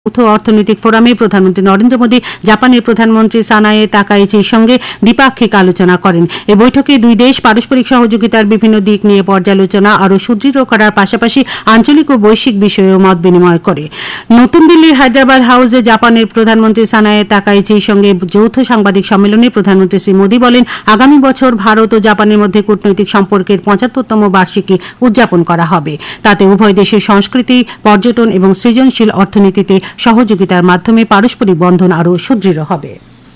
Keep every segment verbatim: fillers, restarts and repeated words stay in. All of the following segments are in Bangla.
যৌথ অর্থনৈতিক ফোরামে প্রধানমন্ত্রী নরেন্দ্র মোদী জাপানের প্রধানমন্ত্রী সানায়ে তাকাইচির সঙ্গে দ্বিপাক্ষিক আলোচনা করেন। এই বৈঠকে দুই দেশ পারস্পরিক সহযোগিতার বিভিন্ন দিক নিয়ে পর্যালোচনা আরও সুদৃঢ় করার পাশাপাশি আঞ্চলিক ও বৈশ্বিক বিষয়েও মত বিনিময় করে। নতুন দিল্লির হায়দ্রাবাদ হাউসে জাপানের প্রধানমন্ত্রী সানায়ে তাকাইচির সঙ্গে যৌথ সাংবাদিক সম্মেলনে প্রধানমন্ত্রী শ্রী মোদী বলেন, আগামী বছর ভারত ও জাপানের মধ্যে কূটনৈতিক সম্পর্কের পঁচাত্তরতম বার্ষিকী উদযাপন করা হবে। তাতে উভয় দেশের সংস্কৃতি, পর্যটন এবং সৃজনশীল অর্থনীতিতে সহযোগিতার মাধ্যমে পারস্পরিক বন্ধন আরও সুদৃঢ় হবে।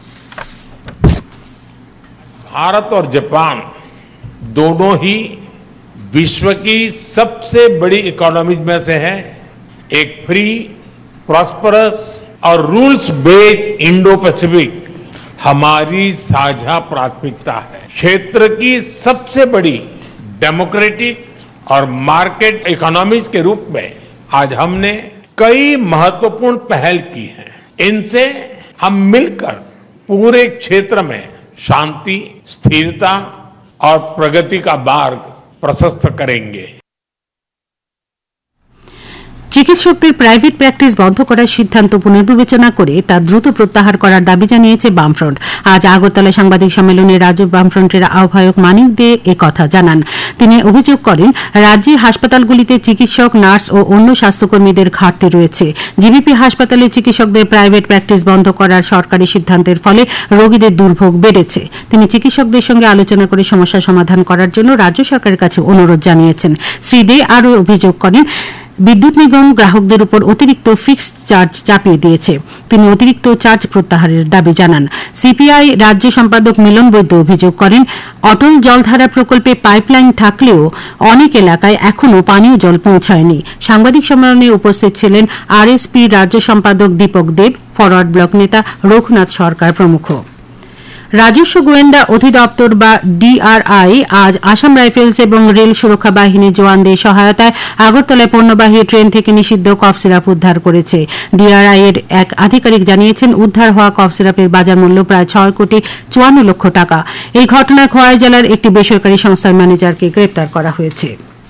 भारत और जापान दोनों ही विश्व की सबसे बड़ी इकोनॉमीज में से हैं। एक फ्री, प्रॉस्परस और रूल्स बेस्ड इंडो पैसिफिक हमारी साझा प्राथमिकता है। क्षेत्र की सबसे बड़ी डेमोक्रेटिक और मार्केट इकोनॉमीज के रूप में आज हमने कई महत्वपूर्ण पहल की हैं। इनसे हम मिलकर पूरे क्षेत्र में शांति, स्थिरता और प्रगति का मार्ग प्रशस्त करेंगे। চিকিৎসকদের প্রাইভেট প্র্যাকটিস বন্ধ করার সিদ্ধান্ত পুনর্বিবেচনা করে তা দ্রুত প্রত্যাহার করার দাবি জানিয়েছে বামফ্রন্ট। আজ আগরতলায় সাংবাদিক সম্মেলনে রাজ্য বামফ্রন্টের আহ্বায়ক মানিক দে একথা জানান। তিনি অভিযোগ করেন, রাজ্যে হাসপাতালগুলিতে চিকিৎসক, নার্স ও অন্য স্বাস্থ্যকর্মীদের ঘাটতি রয়েছে। জিবিপি হাসপাতালে চিকিৎসকদের প্রাইভেট প্র্যাকটিস বন্ধ করার সরকারি সিদ্ধান্তের ফলে রোগীদের দুর্ভোগ বেড়েছে। তিনি চিকিৎসকদের সঙ্গে আলোচনা করে সমস্যা সমাধান করার জন্য রাজ্য সরকারের কাছে অনুরোধ জানিয়েছেন। শ্রী দে আরও অভিযোগ করেন, বিদ্যুৎ নিগম গ্রাহকদের উপর অতিরিক্ত ফিক্সড চার্জ চাপিয়ে দিয়েছে। তিনি অতিরিক্ত চার্জ প্রত্যাহারের দাবি জানান। সিপিআই রাজ্য সম্পাদক মিলন বৈদ্য অভিযোগ করেন, অটল জলধারা প্রকল্পে পাইপলাইন থাকলেও অনেক এলাকায় এখনও পানীয় জল পৌঁছায়নি। সাংবাদিক সম্মেলনে উপস্থিত ছিলেন আরএসপি রাজ্য সম্পাদক দীপক দেব, ফরওয়ার্ড ব্লক নেতা রঘুনাথ সরকার প্রমুখ। রাজস্ব গোয়েন্দা অধিদপ্তর বা ডিআরআই আজ আসাম রাইফেলস এবং রেল সুরক্ষা বাহিনীর জওয়ানদের সহায়তায় আগরতলায় পণ্যবাহী ট্রেন থেকে নিষিদ্ধ কফ সিরাপ উদ্ধার করেছে। ডিআরআই এর এক আধিকারিক জানিয়েছেন, উদ্ধার হওয়া কফ সিরাপের বাজার মূল্য প্রায় ছয় কোটি চুয়ান্ন লক্ষ টাকা। এই ঘটনায় খোয়াই জেলার একটি বেসরকারি সংস্থার ম্যানেজারকে গ্রেপ্তার করা হয়েছে।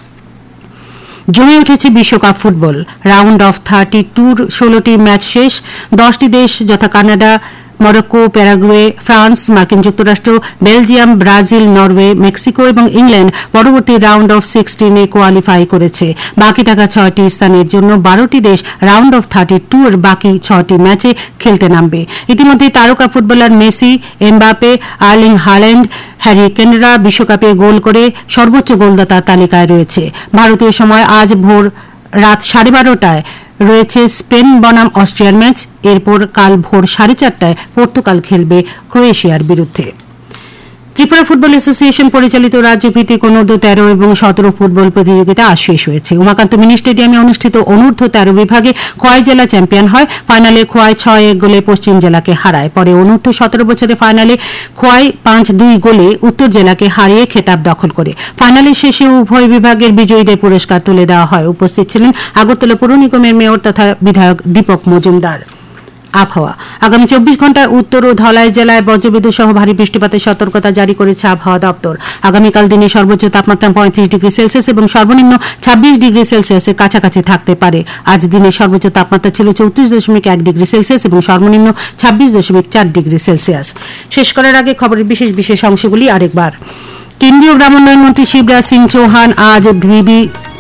জমে উঠেছে বিশ্বকাপ ফুটবল। রাউন্ড অফ থার্টি টুর ষোলোটি ম্যাচ শেষ। দশটি দেশ যথা কানাডা, মরক্কো, প্যারাগুয়ে, ফ্রান্স, মার্কিন যুক্তরাষ্ট্র, বেলজিয়াম, ব্রাজিল, নরওয়ে, মেক্সিকো এবং ইংল্যান্ড পরবর্তী রাউন্ড অফ সিক্সটিনে কোয়ালিফাই করেছে। বাকি থাকা ছয়টি স্থানের জন্য বারোটি দেশ রাউন্ড অফ থার্টি টু এর বাকি ছয়টি ম্যাচে খেলতে নামবে। ইতিমধ্যে তারকা footballer Messi, Mbappe, Erling Haaland, Harry কেনরা বিশ্বকাপে গোল করে সর্বোচ্চ গোলদাতার তালিকায় রয়েছে। ভারতীয় সময় আজ ভোর রাত সাড়ে বারোটায় রয়েছে স্পেন বনাম অস্ট্রিয়ার ম্যাচ। এরপর কাল ভোর সাড়ে চারটায় পর্তুগাল খেলবে ক্রোয়েশিয়ার বিরুদ্ধে। ত্রিপুরা ফুটবল অ্যাসোসিয়েশন পরিচালিত রাজ্যভিত্তিক অনূর্ধ্ব তেরো এবং সতেরো ফুটবল প্রতিযোগিতা আজ শেষ হয়েছে। উমাকান্ত মিনি স্টেডিয়ামে অনুষ্ঠিত অনূর্ধ্ব তেরো বিভাগে খোয়াই জেলা চ্যাম্পিয়ন হয়। ফাইনালে খোয়াই ছয় এক গোলে পশ্চিম জেলাকে হারায়। পরে অনূর্ধ্ব সতেরো বছরের ফাইনালে খোয়াই পাঁচ দুই গোলে উত্তর জেলাকে হারিয়ে খেতাব দখল করে। ফাইনালের শেষে উভয় বিভাগের বিজয়ীদের পুরস্কার তুলে দেওয়া হয়। উপস্থিত ছিলেন আগরতলা পৌর নিগমের মেয়র তথা বিধায়ক দীপক মজুমদার। আবহাওয়া, আগামী চব্বিশ ঘন্টায় উত্তর ও ধলাই জেলায় বজ্রবিদ্যুৎ সহ ভারী বৃষ্টিপাতের সতর্কতা জারি করেছে আবহাওয়া দপ্তর। আগামীকাল দিনে সর্বোচ্চ তাপমাত্রা পঁয়ত্রিশ ডিগ্রি সেলসিয়াস এবং সর্বনিম্ন ছাব্বিশ ডিগ্রি সেলসিয়াসের কাছাকাছি থাকতে পারে। আজ দিনের সর্বোচ্চ তাপমাত্রা ছিল চৌত্রিশ দশমিক এক ডিগ্রি সেলসিয়াস এবং সর্বনিম্ন ছাব্বিশ দশমিক চার ডিগ্রি সেলসিয়াস। শেষ করার আগে খবরের বিশেষ বিশেষ অংশগুলি আরেকবার। কেন্দ্রীয় গ্রামোন্নয়ন মন্ত্রী শিবরাজ সিং চৌহান আজ ভিবি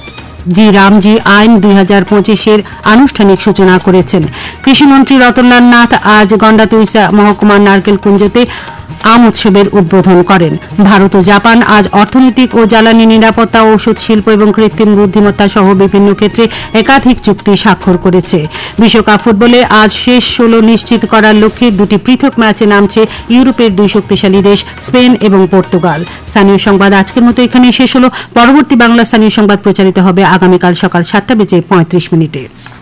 জি রামজি আইন দুই হাজার পঁচিশের আনুষ্ঠানিক সূচনা করেছেন। কৃষিমন্ত্রী রতনলাল নাথ আজ গন্ডাতুইসা মহকুমার নারকেল কুঞ্জতে আম উৎসবের উদ্বোধন করেন। ভারত ও জাপান আজ অর্থনৈতিক ও জ্বালানি নিরাপত্তা, ঔষধ শিল্প এবং কৃত্রিম বুদ্ধিমত্তা সহ বিভিন্ন ক্ষেত্রে একাধিক চুক্তি স্বাক্ষর করেছে। বিশ্বকাপ ফুটবলে আজ শেষ ষোলো নিশ্চিত করার লক্ষ্যে দুটি পৃথক ম্যাচে নামছে ইউরোপের দুই শক্তিশালী দেশ স্পেন এবং পর্তুগাল। স্থানীয় সংবাদ আজকের মতো এখানেই শেষ হলো। পরবর্তী বাংলা স্থানীয় সংবাদ প্রচারিত হবে আগামীকাল সকাল সাতটা বেজে পঁয়ত্রিশ মিনিটে।